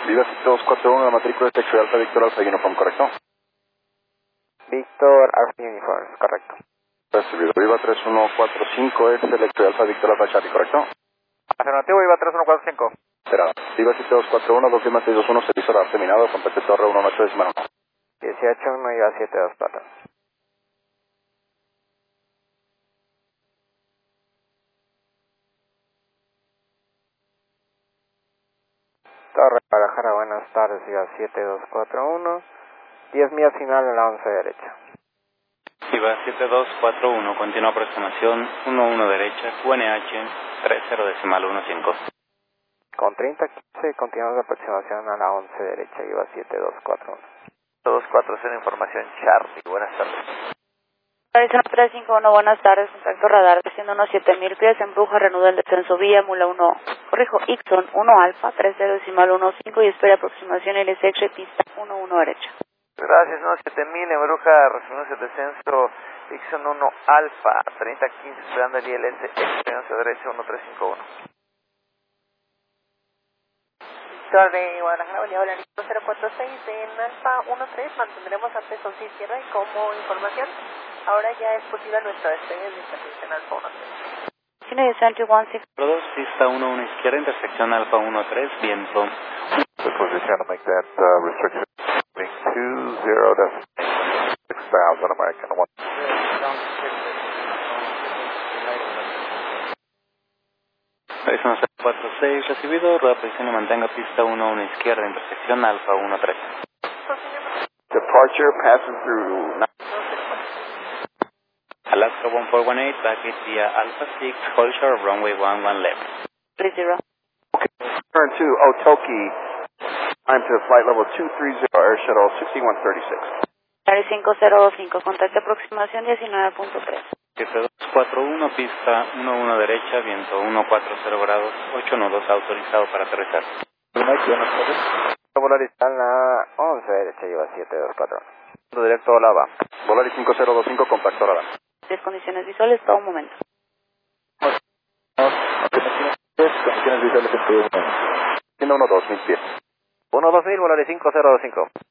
Viva 7241, la matrícula es Texas Alfa Víctor Alfa Uniform, ¿correcto? Víctor Alfa Uniform, correcto. Recibido. Viva 3145 es Electro Alfa Víctor Alfa Charlie, ¿correcto? Afirmativo, Viva 3145. Será. Viva 7241, 2 servicio horario terminado, complete torre 18 decimal 1. 181, Viva 724. Torre Guadalajara, buenas tardes, Viva 7241. 10 millas final a la 11 derecha. Viva 7241, continua aproximación 11 derecha, QNH 30 decimal 15. Con 3015 continuamos la aproximación a la 11 derecha, Viva 7241. 7240, información Charlie, buenas tardes. 351, buenas tardes, contacto radar, desciendo unos 7000 pies, embruja, reanuda el descenso vía, mula 1, corrijo, Ixon 1 alfa, 30 decimal 15 y espera aproximación LSX, pista 11 derecha. Gracias, no, 7000, embruja, recibimos el descenso, Ixon 1 alfa, 3015, esperando el ILS, experiencia derecha 1351. Torre Guadalajara, Bolívar, 046 en Alfa 13, mantendremos acceso sí izquierda y como información, ahora ya es posible nuestra despegue de estación en Alfa 13. Tiene descenso 16. 2, pista 11 izquierda, intersección Alfa 13, viento. The position to make that restriction being 20 6,000 American 1. Arizona 046, recibido, rueda posición y mantenga pista 11 izquierda, intersección Alfa 13. Departure passing through Alaska 1418, baggage via Alpha 6, hold short, runway 11 left. 30. turn to Otoki. Time to flight level 230, Air Shuttle 6136. Aire 5025, contacto aproximación 19.3. 7241, pista 11 derecha, viento 140 grados, 8 nudos autorizado para aterrizar. Volaris a la 11 derecha, lleva 724. Directo a Lava. Volaris 5025, contacto radar. 10 condiciones visuales, todo un momento. Condiciones visuales en 1-2, 1000 pies. 12000, Volaris 5025.